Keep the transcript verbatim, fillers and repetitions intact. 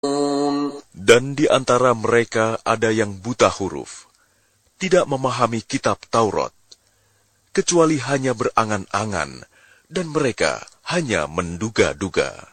Dan di antara mereka ada yang buta huruf, tidak memahami kitab Taurat, kecuali hanya berangan-angan, dan mereka hanya menduga-duga.